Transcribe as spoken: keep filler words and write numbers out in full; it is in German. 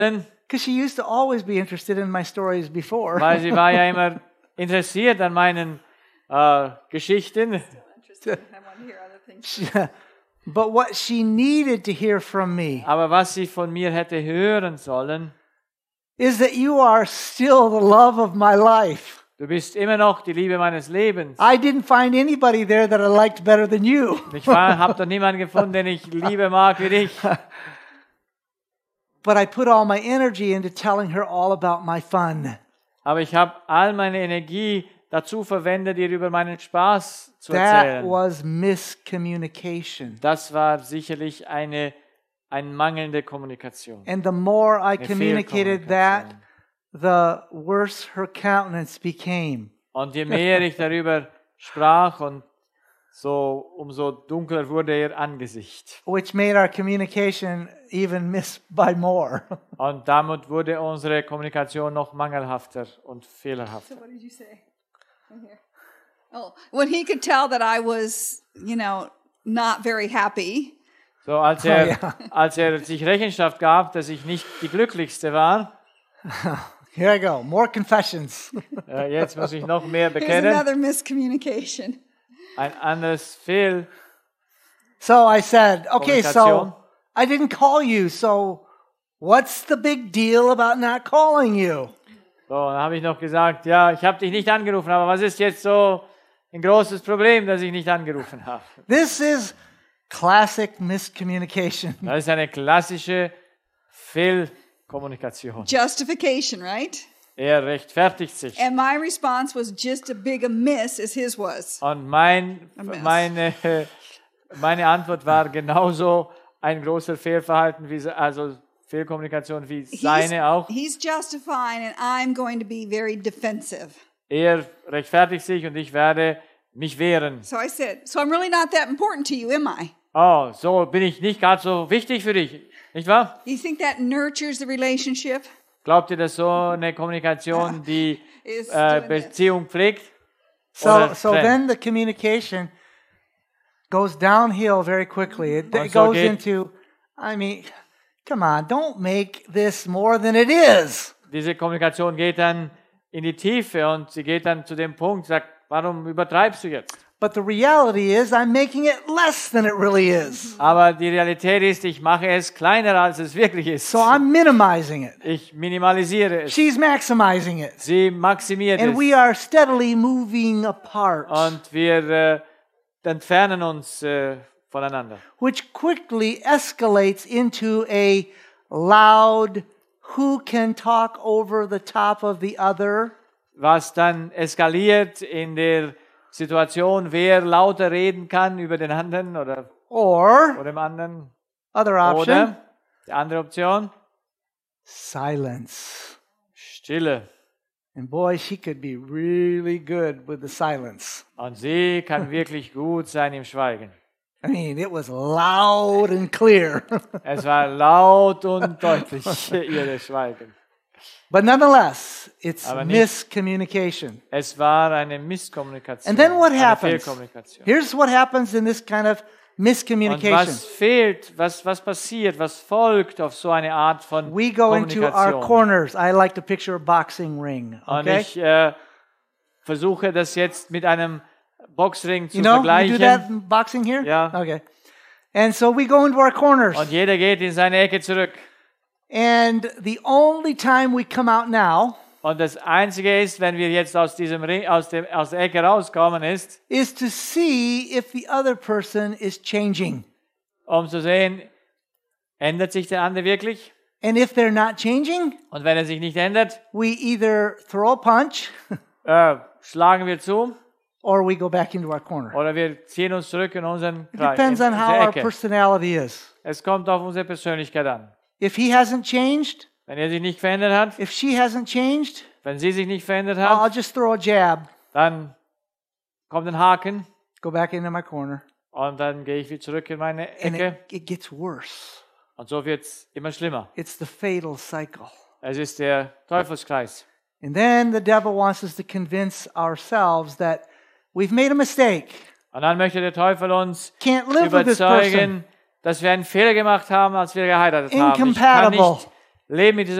Because she used to always be interested in my stories before. Weil sie war ja immer interessiert an meinen äh, Geschichten. But what she needed to hear from me Aber was sie von mir hätte hören sollen, is that you are still the love of my life. du bist immer noch die Liebe meines Lebens. I didn't find anybody there that I liked better than you. Ich habe doch niemanden gefunden, den ich lieber mag wie dich. But I put all my energy into telling her all about my fun. Aber ich habe all meine Energie dazu verwendet, ihr über meinen Spaß zu That erzählen. was miscommunication. Das war sicherlich eine, eine mangelnde Kommunikation. And the more I Eine communicated that, the worse her countenance became. Und je mehr ich darüber sprach, und so umso dunkler wurde ihr Angesicht. Which made our communication even miss by more. Und damit wurde unsere Kommunikation noch mangelhafter und fehlerhafter. So what did you say? Right here. Oh, when he could tell that I was, you know, not very happy. So als er, Oh, ja. als er sich Rechenschaft gab, dass ich nicht die glücklichste war, Here I go, more confessions. äh, jetzt muss ich noch mehr Here's bekennen. another miscommunication. Ein anderes Fehl. So I said, okay, Kommunikation. so I didn't call you, so what's the big deal about not calling you? So, dann habe ich noch gesagt, ja, ich habe dich nicht angerufen, aber was ist jetzt so ein großes Problem, dass ich nicht angerufen habe? This is classic miscommunication. Das ist eine klassische Fehlkommunikation. Justification, right? Er rechtfertigt sich. And my response was just as big a miss as his was. Und mein, A mess. meine, meine Antwort war genauso ein großer Fehlverhalten, wie, also Fehlkommunikation wie seine auch. He's justifying and I'm going to be very defensive. Er rechtfertigt sich und ich werde mich wehren. So I said, so I'm really not that important to you, am I? Oh, so bin ich nicht gerade so wichtig für dich, nicht wahr? Do you think that nurtures the relationship? Glaubt ihr, dass so eine Kommunikation die Is äh, doing this. Beziehung pflegt? So, Oder so trennt? then the communication goes downhill very quickly. It, Und it so goes geht- into, I mean, come on, don't make this more than it is. Diese Kommunikation geht dann in die Tiefe und sie geht dann zu dem Punkt, sagt, warum übertreibst du jetzt? But the reality is, I'm making it less than it really is. Aber die Realität ist, ich mache es kleiner, als es wirklich ist. So I'm minimizing it. Ich minimalisiere es. She's maximizing it. Sie maximiert And es. we are steadily moving apart, Und wir äh, entfernen uns äh, voneinander. which quickly escalates into a loud, who can talk over the top of the other? Was dann eskaliert in der Situation, wer lauter reden kann über den anderen oder Or, vor dem anderen. other option, Oder die andere Option, silence. Stille. And boy, she could be really good with the silence. Und sie kann wirklich gut sein im Schweigen. I mean, it was loud and clear. Es war laut und deutlich, ihre Schweigen. But nonetheless, it's Aber nicht- miscommunication. Es war eine Misskommunikation. And then what eine happens? Fehlkommunikation. Here's what happens in this kind of Und miscommunication. was fehlt, was, was passiert, was folgt auf so eine Art von We go into our Kommunikation? corners. I like to picture a boxing ring. Und Okay? ich äh, versuche das jetzt mit einem Boxring zu You know, you do that vergleichen. in boxing here? Ja. Okay. And so we go into our corners. Und jeder geht in seine Ecke zurück. And the only time we come out now Und das Einzige ist, wenn wir jetzt aus, diesem Ring, aus, dem, aus der Ecke rauskommen, ist, is to see if the other person is changing. um zu sehen, ändert sich der andere wirklich? And if they're not changing, Und wenn er sich nicht ändert, we either throw a punch äh, schlagen wir zu or we go back into our corner. oder wir ziehen uns zurück in unseren It Kreis, depends in on how unsere our Ecke. personality is. Es kommt auf unsere Persönlichkeit an. If he hasn't changed, Wenn er sich nicht verändert hat, if she hasn't changed, wenn sie sich nicht verändert I'll hat, just throw a jab, dann kommt ein Haken go back into my corner. und dann gehe ich wieder zurück in meine And Ecke. it, it gets worse. Und so wird es immer schlimmer. It's the fatal cycle. Es ist der Teufelskreis. And then the devil wants us to convince ourselves that we've made a mistake. Und dann möchte der Teufel uns Can't live with this person. überzeugen, dass wir einen Fehler gemacht haben, als wir geheiratet haben. Ich kann Incompatible. nicht leben mit dieser